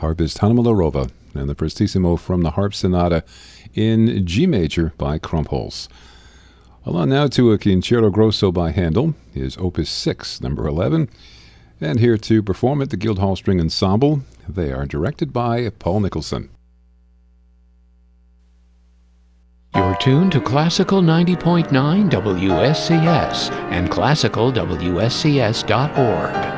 Harpist Hanna Milarova and the Prestissimo from the Harp Sonata in G major by Krumpholz. Along now to a Concerto Grosso by Handel, his Opus 6, number 11. And here to perform it, the Guildhall String Ensemble. They are directed by Paul Nicholson. You're tuned to Classical 90.9 WSCS and classicalwscs.org.